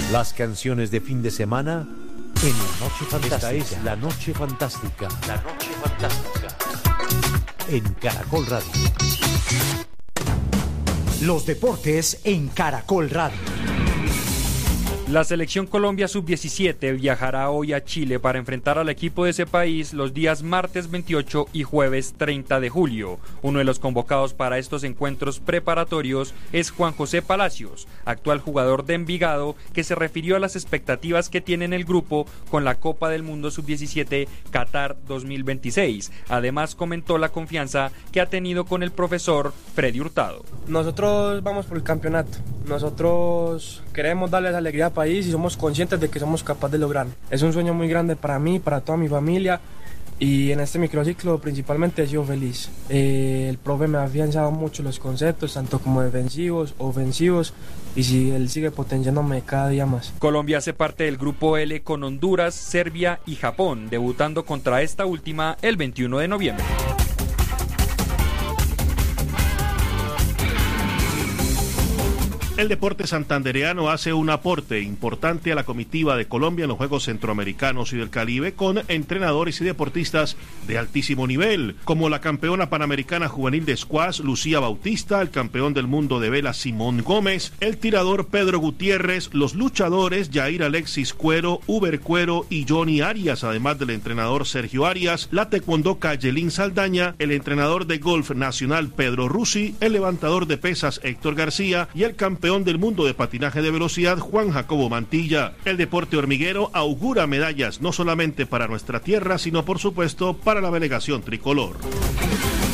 Las canciones de fin de semana en La Noche Fantástica. Esta es La Noche Fantástica. La Noche Fantástica. En Caracol Radio. Los deportes en Caracol Radio. La selección Colombia sub-17 viajará hoy a Chile para enfrentar al equipo de ese país los días martes 28 y jueves 30 de julio. Uno de los convocados para estos encuentros preparatorios es Juan José Palacios, actual jugador de Envigado, que se refirió a las expectativas que tiene en el grupo con la Copa del Mundo sub-17 Qatar 2026. Además comentó la confianza que ha tenido con el profesor Freddy Hurtado. Nosotros vamos por el campeonato. Nosotros queremos darles alegría al país y somos conscientes de que somos capaces de lograrlo. Es un sueño muy grande para mí, para toda mi familia, y en este microciclo principalmente he sido feliz. El profe me ha afianzado mucho los conceptos, tanto como defensivos, ofensivos, y si él sigue potenciándome cada día más. Colombia hace parte del grupo L con Honduras, Serbia y Japón, debutando contra esta última el 21 de noviembre. El deporte santandereano hace un aporte importante a la comitiva de Colombia en los Juegos Centroamericanos y del Caribe con entrenadores y deportistas de altísimo nivel, como la campeona panamericana juvenil de squash Lucía Bautista, el campeón del mundo de vela Simón Gómez, el tirador Pedro Gutiérrez, los luchadores Yair Alexis Cuero, Uber Cuero y Johnny Arias, además del entrenador Sergio Arias, la taekwondoca Yelín Saldaña, el entrenador de golf nacional Pedro Rusi, el levantador de pesas Héctor García y el campeón del mundo de patinaje de velocidad Juan Jacobo Mantilla. El deporte hormiguero augura medallas no solamente para nuestra tierra, sino por supuesto para la delegación tricolor.